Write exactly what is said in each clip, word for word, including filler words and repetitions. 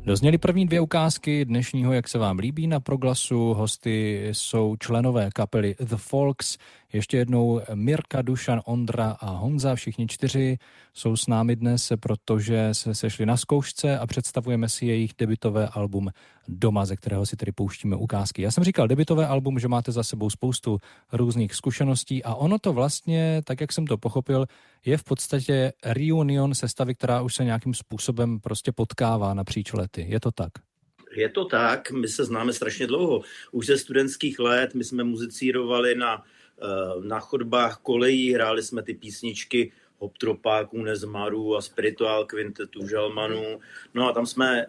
Dozněly první dvě ukázky dnešního Jak se vám líbí na Proglasu. Hosty jsou členové kapely The Folks. Ještě jednou Mirka, Dušan, Ondra a Honza. Všichni čtyři jsou s námi dnes, protože se sešli na zkoušce a představujeme si jejich debutové album Doma, ze kterého si tedy pouštíme ukázky. Já jsem říkal debutové album, že máte za sebou spoustu různých zkušeností a ono to vlastně, tak jak jsem to pochopil, je v podstatě reunion sestavy, která už se nějakým způsobem prostě potkává napříč lety. Je to tak? Je to tak, my se známe strašně dlouho. Už ze studentských let my jsme muzicírovali na, na chodbách kolejí, hráli jsme ty písničky Hoptropáků, Nezmarů a Spiritual Quintetu, Žalmanů. No a tam jsme,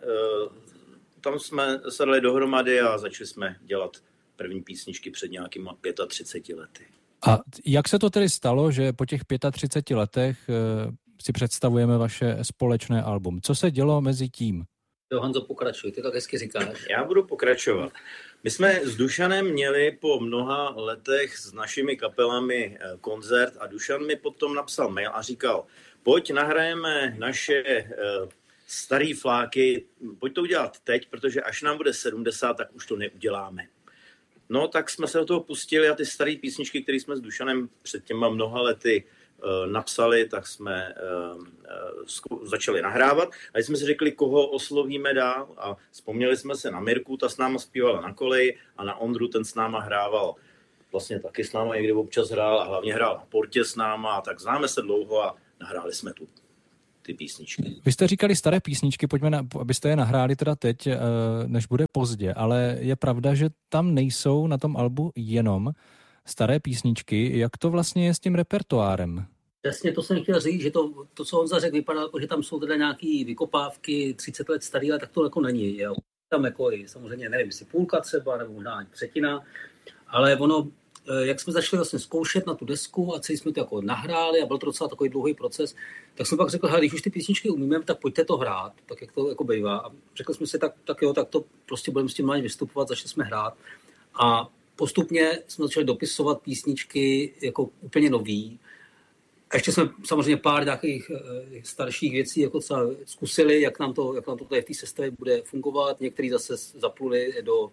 tam jsme se dali dohromady a začali jsme dělat první písničky před nějakýma třiceti pěti lety. A jak se to tedy stalo, že po těch třiceti pěti letech si představujeme vaše společné album? Co se dělo mezi tím? Jo, Honzo, pokračuj, ty to hezky říkáš. Já budu pokračovat. My jsme s Dušanem měli po mnoha letech s našimi kapelami koncert a Dušan mi potom napsal mail a říkal, pojď nahrajeme naše starý fláky, pojď to udělat teď, protože až nám bude sedmdesát, tak už to neuděláme. No, tak jsme se do toho pustili a ty staré písničky, které jsme s Dušanem před těma mnoha lety uh, napsali, tak jsme uh, uh, začali nahrávat. A jsme si řekli, koho oslovíme dál a vzpomněli jsme se na Mirku, ta s náma zpívala na koleji a na Ondru, ten s náma hrával. Vlastně taky s náma někdy občas hrál a hlavně hrál na portě s náma, a tak známe se dlouho a nahráli jsme tu ty písničky. Vy jste říkali staré písničky, pojďme, na, abyste je nahráli teda teď, než bude pozdě, ale je pravda, že tam nejsou na tom albu jenom staré písničky. Jak to vlastně je s tím repertoárem? Přesně to jsem chtěl říct, že to, to co Honza řekl, vypadá jako, že tam jsou teda nějaký vykopávky třicet let starý, ale tak to jako není. Jo. Tam jako i samozřejmě, nevím, jestli půlka třeba, nebo možná ani třetina, ale ono, jak jsme začali vlastně zkoušet na tu desku a celý jsme to jako nahráli a byl to docela takový dlouhý proces, tak jsem pak řekl, hele, když už ty písničky umíme, tak pojďte to hrát, tak jak to jako bývá. A řekli jsme si, tak, tak jo, tak to prostě budeme s tím mladým vystupovat, začali jsme hrát. A postupně jsme začali dopisovat písničky jako úplně nový. A ještě jsme samozřejmě pár nějakých e, starších věcí jako třeba zkusili, jak nám to, jak nám to tady v té sestavě bude fungovat. Některý zase zapluli do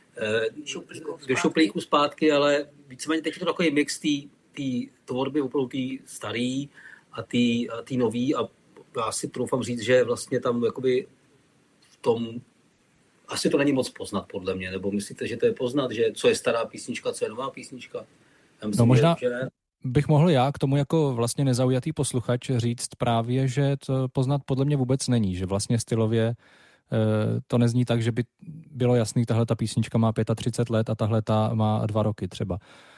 šuplíku do šuplíku zpátky, ale víceméně teď je to takový mix té tvorby opravdu té starý a té nový a já si troufám říct, že vlastně tam jakoby v tom asi to není moc poznat podle mě, nebo myslíte, že to je poznat, že co je stará písnička, co je nová písnička? Já myslím, no možná že ne. Bych mohl já k tomu jako vlastně nezaujatý posluchač říct právě, že to poznat podle mě vůbec není, že vlastně stylově to nezní tak, že by bylo jasný, tahle ta písnička má třicet pět let a tahle ta má dva roky třeba.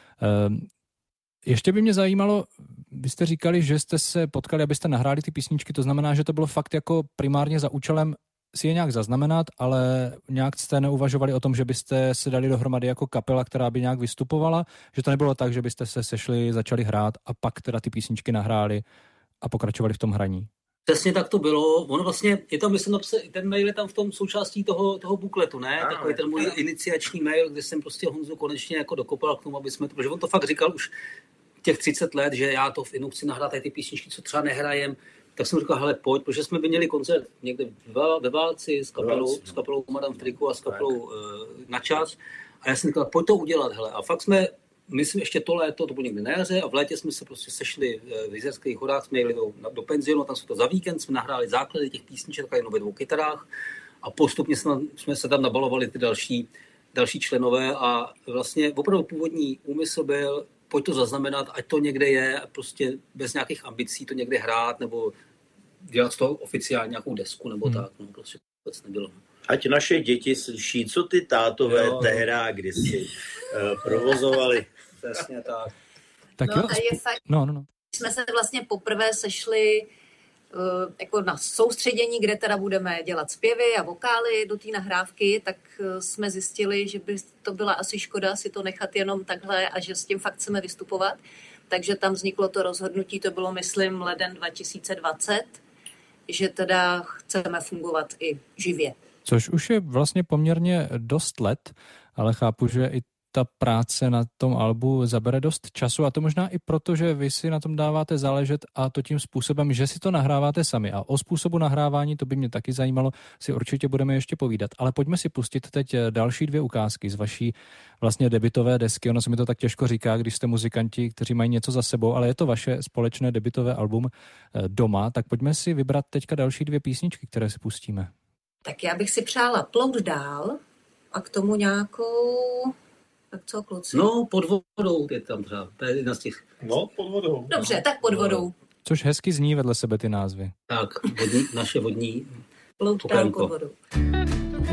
Ještě by mě zajímalo, vy jste říkali, že jste se potkali, abyste nahráli ty písničky, to znamená, že to bylo fakt jako primárně za účelem si je nějak zaznamenat, ale nějak jste neuvažovali o tom, že byste se dali dohromady jako kapela, která by nějak vystupovala, že to nebylo tak, že byste se sešli, začali hrát a pak teda ty písničky nahráli a pokračovali v tom hraní. Přesně tak to bylo. Ono vlastně, je tam, myslím, ten mail je tam v tom součástí toho, toho bukletu, ne? Ano, takový ten můj iniciační mail, kde jsem prostě Honzu konečně jako dokopal k tomu, aby jsme to, protože on to fakt říkal už těch třicet let, že já to v Inu chci nahrát tady ty písničky, co třeba nehrajem, tak jsem říkal, hele, pojď, protože jsme by měli koncert někde ve Válci s kapelou, s kapelou Madame v triku a s kapelou uh, Na čas. A já jsem říkal, pojď to udělat, hele. A fakt jsme, myslím, ještě to léto, to bylo někdy na jaře a v létě jsme se prostě sešli v Jizerských horách, jsme jeli do, do penzionu, tam jsme to za víkend, jsme nahráli základy těch písniček, takhle jenom ve dvou kytarách a postupně jsme, jsme se tam nabalovali ty další, další členové a vlastně opravdu původní úmysl byl, pojď to zaznamenat, ať to někde je, prostě bez nějakých ambicí to někde hrát, nebo dělat z toho oficiálně nějakou desku, nebo hmm. tak, no prostě vůbec nebylo. Ať naše děti slyší, co ty tátové tehdy kdysi uh, provozovali. Přesně tak. tak no jo, a je fakt, no, no, no. jsme se vlastně poprvé sešli uh, jako na soustředění, kde teda budeme dělat zpěvy a vokály do té nahrávky, tak uh, jsme zjistili, že by to byla asi škoda si to nechat jenom takhle a že s tím fakt chceme vystupovat. Takže tam vzniklo to rozhodnutí, to bylo, myslím, leden dva tisíce dvacet, že teda chceme fungovat i živě. Což už je vlastně poměrně dost let, ale chápu, že i ta práce na tom albu zabere dost času a to možná i proto, že vy si na tom dáváte záležet a to tím způsobem, že si to nahráváte sami. A o způsobu nahrávání, to by mě taky zajímalo, si určitě budeme ještě povídat. Ale pojďme si pustit teď další dvě ukázky z vaší vlastně debutové desky. Ono se mi to tak těžko říká, když jste muzikanti, kteří mají něco za sebou, ale je to vaše společné debutové album Doma. Tak pojďme si vybrat teďka další dvě písničky, které si pustíme. Tak já bych si přála Plout dál a k tomu nějakou... Tak co, kluci? No, Pod vodou je tam třeba. To je jedna z těch. No, Pod vodou. Dobře, tak Pod vodou. Což hezky zní vedle sebe ty názvy. Tak, vodní, naše vodní. Plout dál Pod vodou.